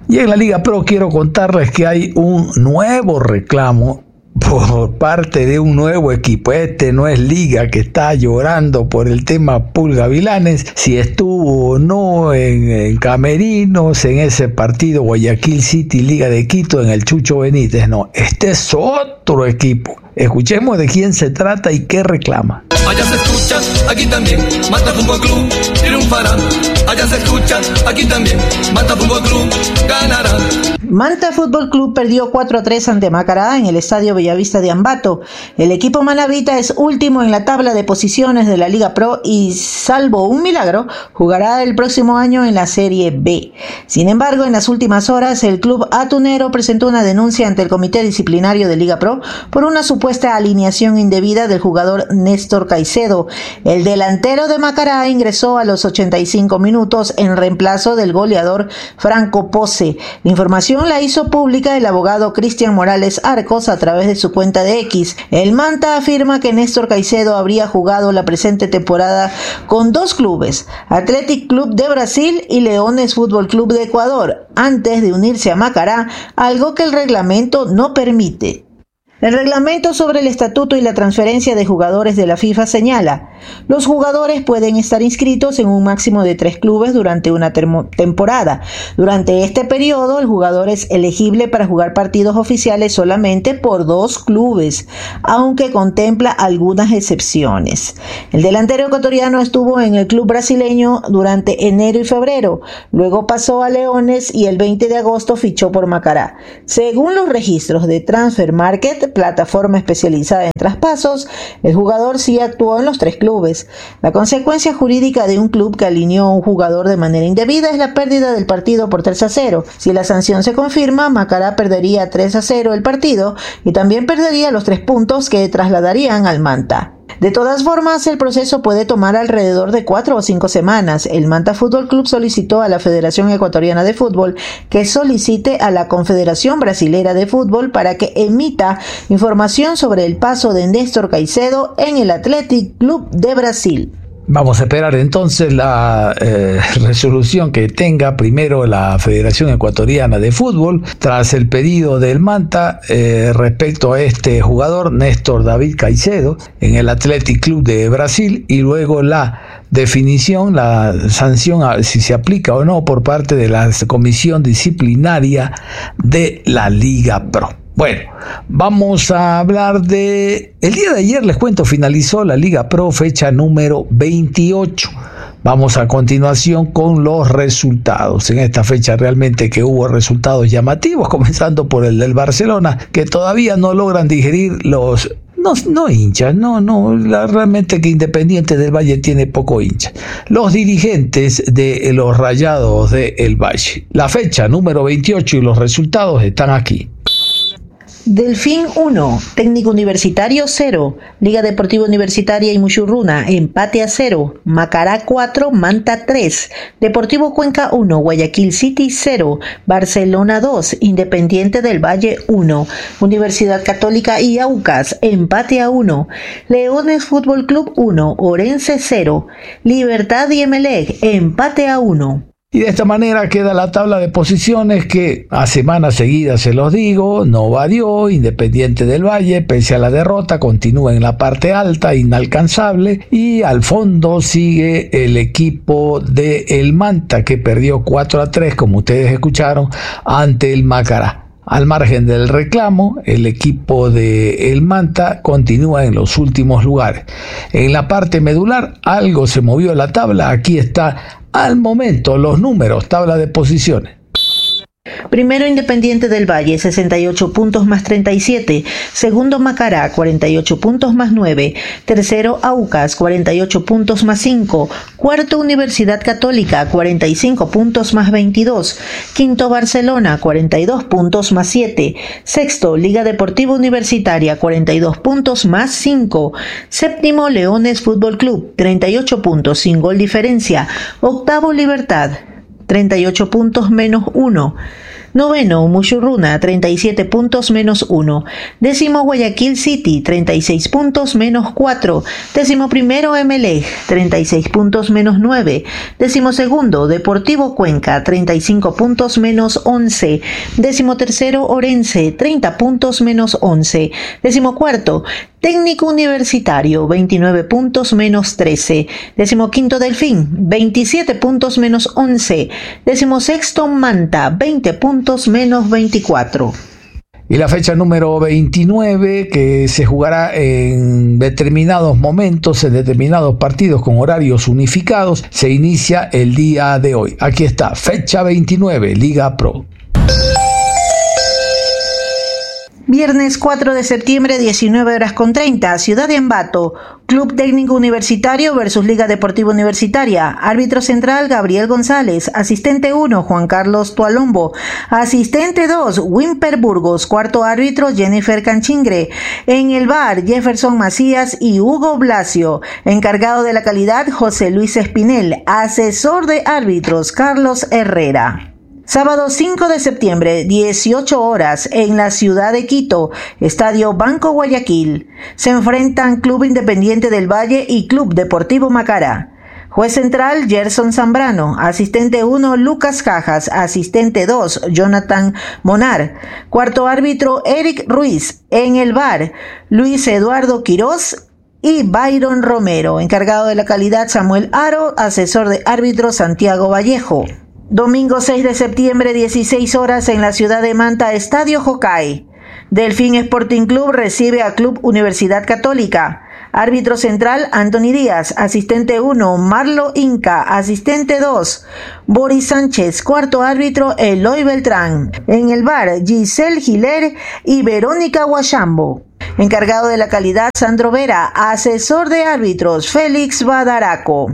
Y en la Liga Pro quiero contarles que hay un nuevo reclamo por parte de un nuevo equipo. Este no es Liga, que está llorando por el tema Pulga Vilanes, si estuvo o no en camerinos en ese partido Guayaquil City Liga de Quito en el Chucho Benítez. No, este es otro equipo. Escuchemos de quién se trata y qué reclama. Allá se escucha, aquí también, Manta Fútbol Club triunfará. Allá se escucha, aquí también, Manta Fútbol Club ganará. Manta Fútbol Club perdió 4-3 ante Macará en el Estadio Bellavista de Ambato. El equipo manabita es último en la tabla de posiciones de la Liga Pro y, salvo un milagro, jugará el próximo año en la Serie B. Sin embargo, en las últimas horas, el club atunero presentó una denuncia ante el Comité Disciplinario de Liga Pro por una supuesta alineación indebida del jugador Néstor Caicedo. El delantero de Macará ingresó a los 85 minutos en reemplazo del goleador Franco Pose. La información la hizo pública el abogado Cristian Morales Arcos a través de su cuenta de X. El Manta afirma que Néstor Caicedo habría jugado la presente temporada con dos clubes, Athletic Club de Brasil y Leones Fútbol Club de Ecuador, antes de unirse a Macará, algo que el reglamento no permite. El reglamento sobre el estatuto y la transferencia de jugadores de la FIFA señala: los jugadores pueden estar inscritos en un máximo de 3 clubes durante una temporada. Durante este periodo, el jugador es elegible para jugar partidos oficiales solamente por 2 clubes, aunque contempla algunas excepciones. El delantero ecuatoriano estuvo en el club brasileño durante enero y febrero, luego pasó a Leones y el 20 de agosto fichó por Macará. Según los registros de Transfer Market, plataforma especializada en traspasos, el jugador sí actuó en los 3 clubes. La consecuencia jurídica de un club que alineó a un jugador de manera indebida es la pérdida del partido por 3-0. Si la sanción se confirma, Macará perdería 3-0 el partido y también perdería los 3 puntos que trasladarían al Manta. De todas formas, el proceso puede tomar alrededor de 4 o 5 semanas. El Manta Fútbol Club solicitó a la Federación Ecuatoriana de Fútbol que solicite a la Confederación Brasilera de Fútbol para que emita información sobre el paso de Néstor Caicedo en el Athletic Club de Brasil. Vamos a esperar entonces la resolución que tenga primero la Federación Ecuatoriana de Fútbol tras el pedido del Manta respecto a este jugador Néstor David Caicedo en el Athletic Club de Brasil, y luego la definición, la sanción, si se aplica o no por parte de la Comisión Disciplinaria de la Liga Pro. Bueno, vamos a hablar de... El día de ayer, les cuento, finalizó la Liga Pro, fecha número 28. Vamos a continuación con los resultados. En esta fecha realmente que hubo resultados llamativos, comenzando por el del Barcelona, que todavía no logran digerir los... No hinchas, realmente que Independiente del Valle tiene poco hincha. Los dirigentes de los Rayados del Valle. La fecha número 28 y los resultados están aquí. Delfín 1, Técnico Universitario 0, Liga Deportiva Universitaria y Muchurruna, empate a 0, Macará 4, Manta 3, Deportivo Cuenca 1, Guayaquil City 0, Barcelona 2, Independiente del Valle 1, Universidad Católica y Aucas, empate a 1, Leones Fútbol Club 1, Orense 0, Libertad y Emelec, empate a 1. Y de esta manera queda la tabla de posiciones que a semanas seguidas se los digo, no varió. Independiente del Valle, pese a la derrota, continúa en la parte alta, inalcanzable, y al fondo sigue el equipo de el Manta, que perdió 4-3, como ustedes escucharon, ante el Macará. Al margen del reclamo, el equipo de el Manta continúa en los últimos lugares. En la parte medular algo se movió la tabla. Aquí está al momento los números, tabla de posiciones. Primero Independiente del Valle, 68 puntos más 37. Segundo Macará, 48 puntos más 9. Tercero Aucas, 48 puntos más 5. Cuarto Universidad Católica, 45 puntos más 22. Quinto Barcelona, 42 puntos más 7. Sexto Liga Deportiva Universitaria, 42 puntos más 5. Séptimo Leones Fútbol Club, 38 puntos sin gol diferencia. Octavo Libertad, 38 puntos menos 1. Noveno, Mushurruna, 37 puntos menos 1. Décimo, Guayaquil City, 36 puntos menos 4. Décimo primero, Emelec, 36 puntos menos 9. Décimo segundo, Deportivo Cuenca, 35 puntos menos 11. Décimo tercero, Orense, 30 puntos menos 11. Décimo cuarto, Técnico Universitario, 29 puntos menos 13. Décimo quinto, Delfín, 27 puntos menos 11. Décimo sexto, Manta, 20 puntos menos 24. Y la fecha número 29, que se jugará en determinados momentos, en determinados partidos con horarios unificados, se inicia el día de hoy. Aquí está, fecha 29, Liga Pro. Viernes 4 de septiembre, 19:30, Ciudad de Ambato, Club Técnico Universitario versus Liga Deportiva Universitaria. Árbitro central, Gabriel González. Asistente 1, Juan Carlos Tualombo. Asistente 2, Wimper Burgos. Cuarto árbitro, Jennifer Canchingre. En el VAR, Jefferson Macías y Hugo Blasio. Encargado de la calidad, José Luis Espinel. Asesor de árbitros, Carlos Herrera. Sábado 5 de septiembre, 18 horas, en la ciudad de Quito, Estadio Banco Guayaquil. Se enfrentan Club Independiente del Valle y Club Deportivo Macará. Juez central, Gerson Zambrano. Asistente 1, Lucas Cajas. Asistente 2, Jonathan Monar. Cuarto árbitro, Eric Ruiz. En el VAR, Luis Eduardo Quirós y Byron Romero. Encargado de la calidad, Samuel Aro. Asesor de árbitro, Santiago Vallejo. Domingo 6 de septiembre, 16 horas, en la ciudad de Manta, Estadio Jocay. Delfín Sporting Club recibe a Club Universidad Católica. Árbitro central, Anthony Díaz. Asistente 1, Marlo Inca. Asistente 2, Boris Sánchez. Cuarto árbitro, Eloy Beltrán. En el VAR, Giselle Giler y Verónica Guachambo. Encargado de la calidad, Sandro Vera. Asesor de árbitros, Félix Badaraco.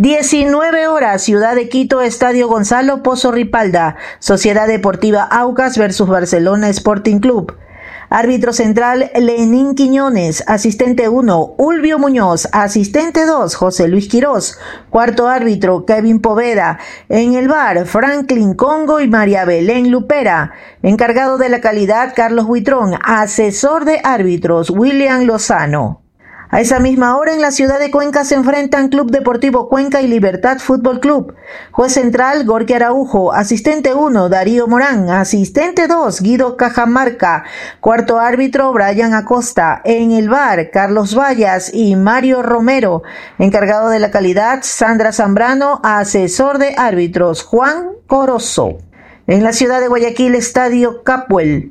19 horas, Ciudad de Quito, Estadio Gonzalo Pozo Ripalda. Sociedad Deportiva Aucas versus Barcelona Sporting Club. Árbitro central, Lenín Quiñones. Asistente 1, Ulvio Muñoz. Asistente 2, José Luis Quirós. Cuarto árbitro, Kevin Poveda. En el VAR, Franklin Congo y María Belén Lupera. Encargado de la calidad, Carlos Buitrón. Asesor de árbitros, William Lozano. A esa misma hora, en la ciudad de Cuenca se enfrentan Club Deportivo Cuenca y Libertad Fútbol Club. Juez central, Gorky Araujo. Asistente 1, Darío Morán. Asistente 2, Guido Cajamarca. Cuarto árbitro, Brian Acosta. En el VAR, Carlos Vallas y Mario Romero. Encargado de la calidad, Sandra Zambrano. Asesor de árbitros, Juan Corozo. En la ciudad de Guayaquil, Estadio Capuel.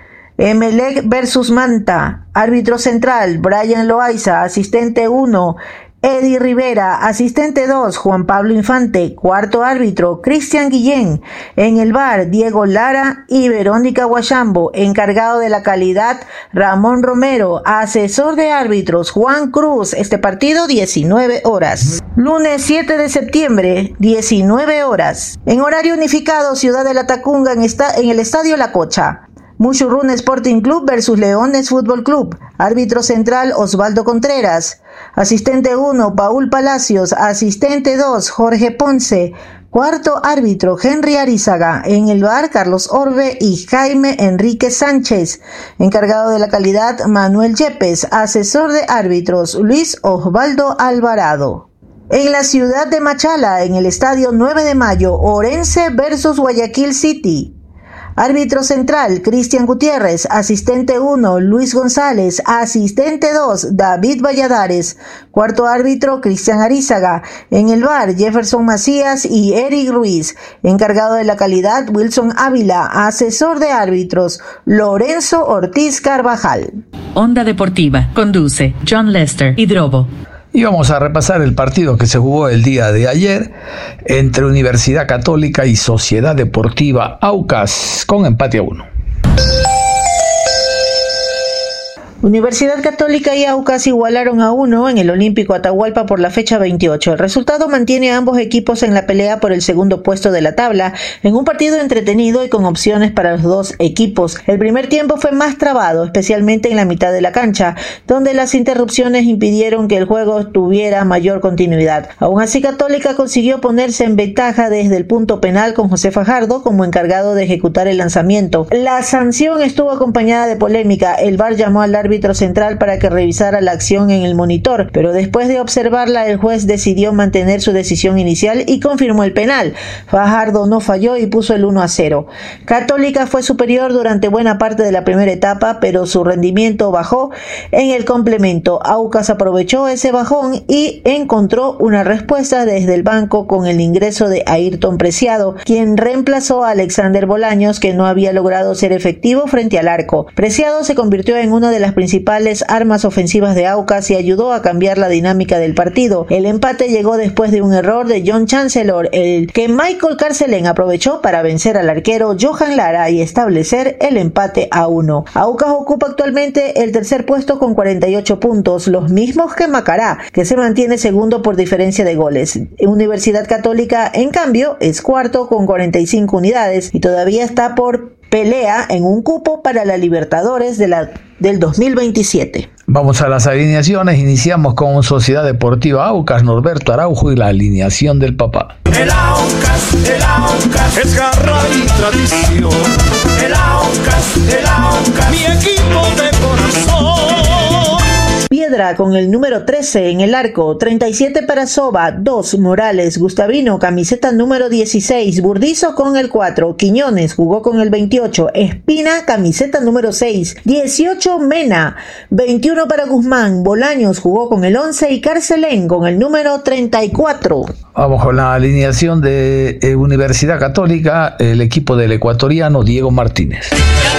Emelec versus Manta. Árbitro central, Brian Loaiza. Asistente 1, Eddie Rivera. Asistente 2, Juan Pablo Infante. Cuarto árbitro, Cristian Guillén. En el VAR, Diego Lara y Verónica Guachambo. Encargado de la calidad, Ramón Romero. Asesor de árbitros, Juan Cruz. Este partido, 19 horas. Lunes 7 de septiembre, 19 horas. En horario unificado, Ciudad de la Tacunga, en el Estadio La Cocha. Mushurruna Sporting Club versus Leones Fútbol Club. Árbitro central, Osvaldo Contreras. Asistente 1, Paul Palacios. Asistente 2, Jorge Ponce. Cuarto árbitro, Henry Arizaga. En el VAR, Carlos Orbe y Jaime Enrique Sánchez. Encargado de la calidad, Manuel Yepes. Asesor de árbitros, Luis Osvaldo Alvarado. En la ciudad de Machala, en el Estadio 9 de Mayo, Orense versus Guayaquil City. Árbitro central, Cristian Gutiérrez. Asistente 1, Luis González. Asistente 2, David Valladares. Cuarto árbitro, Cristian Arizaga. En el VAR, Jefferson Macías y Eric Ruiz. Encargado de la calidad, Wilson Ávila. Asesor de árbitros, Lorenzo Ortiz Carvajal. Onda Deportiva. Conduce John Lester Hidrobo. Y vamos a repasar el partido que se jugó el día de ayer entre Universidad Católica y Sociedad Deportiva Aucas, con empate a 1. Universidad Católica y Aucas igualaron a 1 en el Olímpico Atahualpa por la fecha 28. El resultado mantiene a ambos equipos en la pelea por el segundo puesto de la tabla, en un partido entretenido y con opciones para los dos equipos. El primer tiempo fue más trabado, especialmente en la mitad de la cancha, donde las interrupciones impidieron que el juego tuviera mayor continuidad. Aún así, Católica consiguió ponerse en ventaja desde el punto penal con José Fajardo como encargado de ejecutar el lanzamiento. La sanción estuvo acompañada de polémica. El VAR llamó al árbitro central para que revisara la acción en el monitor, pero después de observarla el juez decidió mantener su decisión inicial y confirmó el penal. Fajardo no falló y puso el 1-0. Católica fue superior durante buena parte de la primera etapa, pero su rendimiento bajó en el complemento. Aucas aprovechó ese bajón y encontró una respuesta desde el banco con el ingreso de Ayrton Preciado, quien reemplazó a Alexander Bolaños, que no había logrado ser efectivo frente al arco. Preciado se convirtió en una de las principales armas ofensivas de Aucas y ayudó a cambiar la dinámica del partido. El empate llegó después de un error de John Chancellor, el que Michael Carcelén aprovechó para vencer al arquero Johan Lara y establecer el empate a 1. Aucas ocupa actualmente el tercer puesto con 48 puntos, los mismos que Macará, que se mantiene segundo por diferencia de goles. Universidad Católica, en cambio, es cuarto con 45 unidades y todavía está por pelea en un cupo para la Libertadores del 2027. Vamos a las alineaciones. Iniciamos con Sociedad Deportiva Aucas, Norberto Araujo y la alineación del papá. El Aucas es garra y tradición. El Aucas, mi equipo de corazón. Piedra con el número 13 en el arco, 37 para Soba, 2 Morales, Gustavino, camiseta número 16, Burdizo con el 4, Quiñones jugó con el 28, Espina, camiseta número 6, 18 Mena, 21 para Guzmán, Bolaños jugó con el 11 y Carcelén con el número 34. Vamos con la alineación de Universidad Católica, el equipo del ecuatoriano Diego Martínez.